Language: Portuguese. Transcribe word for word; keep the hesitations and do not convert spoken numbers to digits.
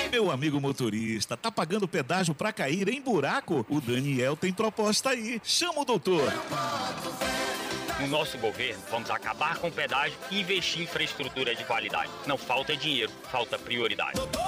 Meu amigo motorista, tá pagando pedágio pra cair em buraco? O Daniel tem proposta aí. Chama o doutor. No nosso governo, vamos acabar com o pedágio e investir em infraestrutura de qualidade. Não falta dinheiro, falta prioridade.